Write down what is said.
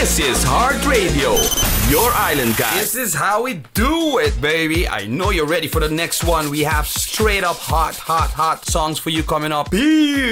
This is Heart Radio, your island guy. This is how we do it, baby. I know you're ready for the next one. We have straight up hot songs for you coming up here.